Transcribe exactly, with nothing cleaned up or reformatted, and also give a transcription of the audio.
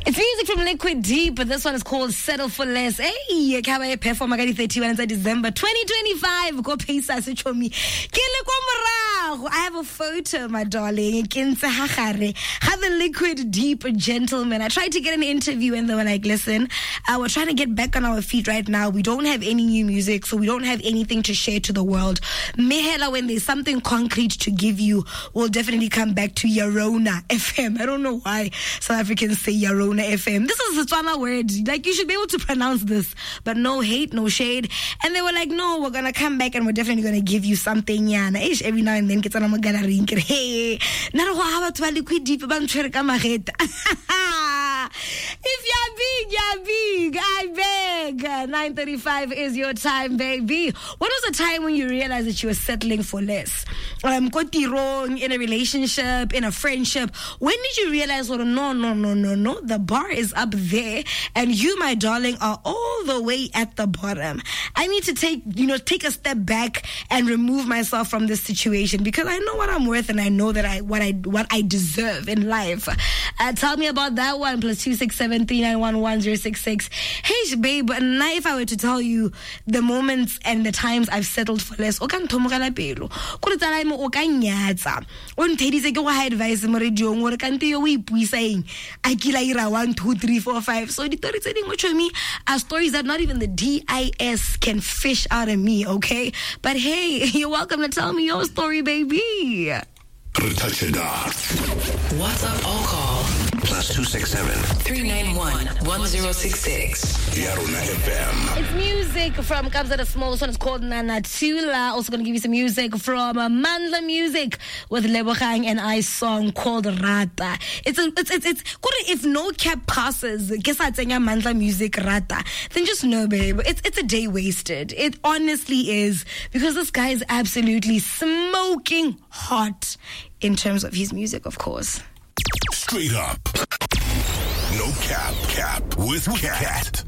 It's music from Liquid Deep, but this one is called Settle for Less. Hey, Kabaye perform agadi thirty-first of December twenty twenty-five. Go pay sa se chomi. Kele kwa morago. I have a photo, my darling. Kense hagare. Have the Liquid Deep gentleman. I tried to get an interview and they were like, listen, uh, we're trying to get back on our feet right now. We don't have any new music, so we don't have anything to share to the world. Mehela, when there's something concrete to give you, we'll definitely come back to Yarona F M. I don't know why South Africans say Yarona F M. This is a Tswana word. Like, you should be able to pronounce this. But no hate, no shade. And they were like, no, we're going to come back and we're definitely going to give you something. Yana. Ish, every now and then, get on a ring. Hey, naro ha ba Liquid Deep ba ntshwere ka mageta. If you're big, you're big. I beg. nine thirty-five is your time, baby. What was the time when you realized that you were settling for less? Um, wrong in a relationship, in a friendship. When did you realize, oh, no, no, no, no, no, the bar is up there and you, my darling, are all the way at the bottom. I need to take, you know, take a step back and remove myself from this situation because I know what I'm worth and I know that I what I what I deserve in life. Uh, tell me about that one. Plus two six seven three nine one one zero six six. Hey, babe, now if I were to tell you the moments and the times I've settled for less, o ka nthomogela pelo. Go re tsala mo o ka nyatsa. O nthedise ke go ha advice mo radiong gore kante yo o ipuiseng. A kila ira one two three four five. So the stories that you me are stories that not even the D I S can fish out of me, okay? But hey, you're welcome to tell me your story, baby. WhatsApp all call plus two six seven three nine one one zero six six. Yarona F M. It's music from Kabza the Small. This one is called Nana Tula. Also going to give you some music from uh, Mandla Music with Lebogang and I's song called Rata. It's a, it's it's it's good if no cap passes. Guess I think Mandla Music Rata. Then just know, babe, it's it's a day wasted. It honestly is because this guy is absolutely smoking hot in terms of his music, of course. Straight up. No cap, cap with Cat.